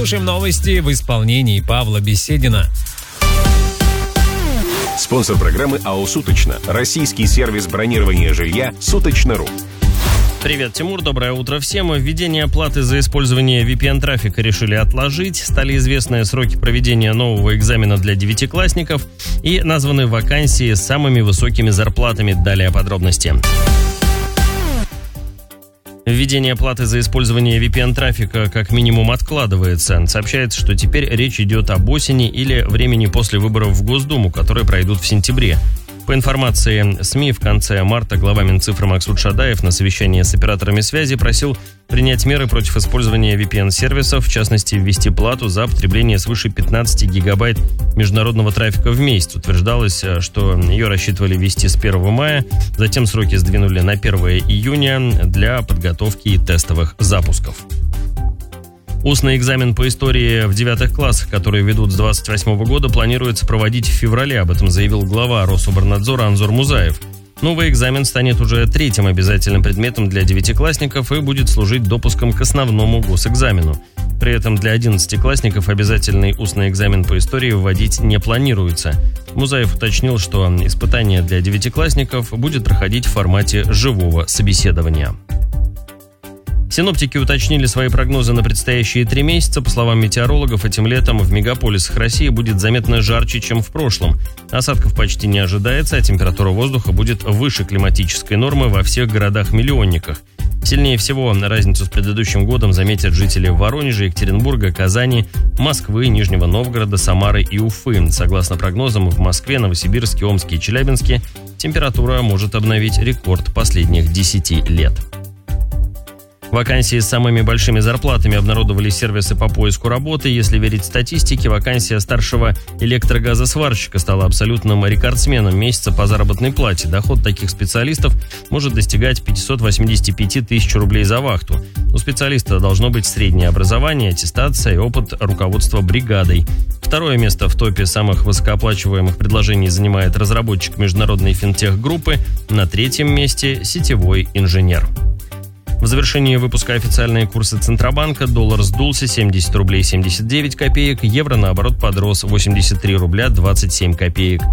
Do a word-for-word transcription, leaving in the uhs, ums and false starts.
Слушаем новости в исполнении Павла Беседина. Спонсор программы АО «Суточно». Российский сервис бронирования жилья «Суточно.ру». Привет, Тимур, доброе утро всем. Введение оплаты за использование ви пи эн-трафика решили отложить. Стали известны сроки проведения нового экзамена для девятиклассников и названы вакансии с самыми высокими зарплатами. Далее подробности. Введение оплаты за использование ви пи эн-трафика как минимум откладывается. Сообщается, что теперь речь идет об осени или времени после выборов в Госдуму, которые пройдут в сентябре. По информации СМИ, в конце марта глава Минцифры Максут Шадаев на совещании с операторами связи просил принять меры против использования ви пи эн-сервисов, в частности, ввести плату за потребление свыше пятнадцати гигабайт международного трафика в месяц. Утверждалось, что ее рассчитывали ввести с первого мая, затем сроки сдвинули на первое июня для подготовки и тестовых запусков. Устный экзамен по истории в девятых классах, которые ведут с двадцать восьмого года, планируется проводить в феврале. Об этом заявил глава Рособорнадзора Анзор Музаев. Новый экзамен станет уже третьим обязательным предметом для девятиклассников и будет служить допуском к основному госэкзамену. При этом для одиннадцатиклассников обязательный устный экзамен по истории вводить не планируется. Музаев уточнил, что испытание для девятиклассников будет проходить в формате живого собеседования. Синоптики уточнили свои прогнозы на предстоящие три месяца. По словам метеорологов, этим летом в мегаполисах России будет заметно жарче, чем в прошлом. Осадков почти не ожидается, а температура воздуха будет выше климатической нормы во всех городах-миллионниках. Сильнее всего разницу с предыдущим годом заметят жители Воронежа, Екатеринбурга, Казани, Москвы, Нижнего Новгорода, Самары и Уфы. Согласно прогнозам, в Москве, Новосибирске, Омске и Челябинске температура может обновить рекорд последних десяти лет. Вакансии с самыми большими зарплатами обнародовали сервисы по поиску работы. Если верить статистике, вакансия старшего электрогазосварщика стала абсолютным рекордсменом месяца по заработной плате. Доход таких специалистов может достигать пятьсот восемьдесят пять тысяч рублей за вахту. У специалиста должно быть среднее образование, аттестация и опыт руководства бригадой. Второе место в топе самых высокооплачиваемых предложений занимает разработчик международной финтех-группы. На третьем месте – сетевой инженер. В завершении выпуска официальные курсы Центробанка. Доллар сдулся семьдесят рублей семьдесят девять копеек, евро, наоборот, подрос восемьдесят три рубля двадцать семь копеек.